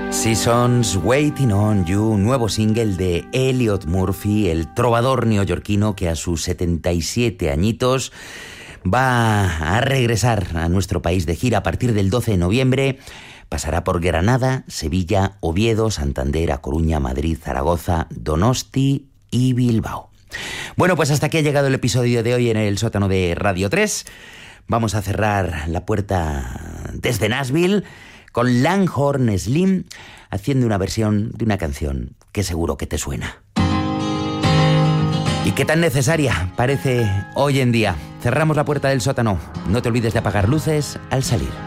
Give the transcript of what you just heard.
Seasons Waiting on You, nuevo single de Elliot Murphy, el trovador neoyorquino que a sus 77 añitos va a regresar a nuestro país de gira a partir del 12 de noviembre. Pasará por Granada, Sevilla, Oviedo, Santander, A Coruña, Madrid, Zaragoza, Donosti y Bilbao. Bueno, pues hasta aquí ha llegado el episodio de hoy en el sótano de Radio 3. Vamos a cerrar la puerta desde Nashville con Langhorne Slim haciendo una versión de una canción que seguro que te suena. Y qué tan necesaria parece hoy en día. Cerramos la puerta del sótano. No te olvides de apagar luces al salir.